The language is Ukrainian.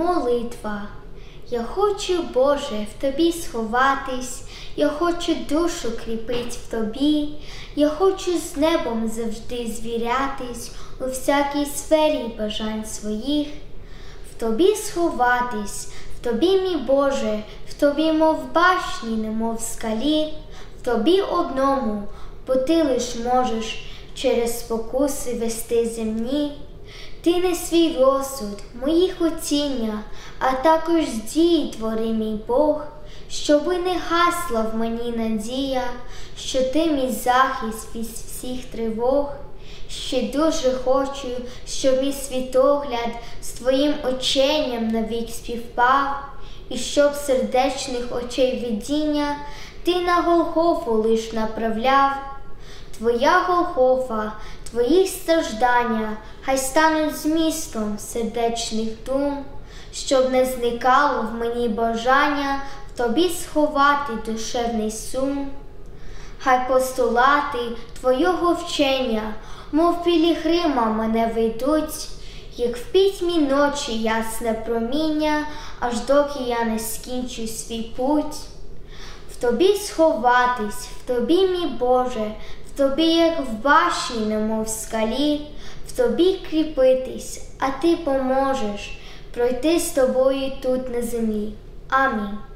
Молитва. Я хочу, Боже, в Тобі сховатись, я хочу душу кріпить в Тобі, я хочу з небом завжди звірятись у всякій сфері бажань своїх. В Тобі сховатись, в Тобі, мій Боже, в Тобі, мов башні, немов скалі, в Тобі одному, бо Ти лиш можеш через спокуси вести земні. Ти не свій розсуд, мої хотіння, а також дії твори, мій Бог, щоби не гасла в мені надія, що Ти мій захист від всіх тривог. Ще дуже хочу, щоб мій світогляд з Твоїм ученням навік співпав, і щоб сердечних очей видіння Ти на Голгофу лиш направляв. Твоя Голгофа, Твої страждання хай стануть змістом сердечних дум, щоб не зникало в мені бажання в Тобі сховати душевний сум. Хай постулати Твого вчення, мов пілігрима мене ведуть, як в пітьмі ночі ясне проміння, аж доки я не скінчу свій путь. В Тобі сховатись, в Тобі, мій Боже, в Тобі, як в башні, немов скалі, в Тобі кріпитись, а Ти поможеш пройти з Тобою тут на землі. Амінь.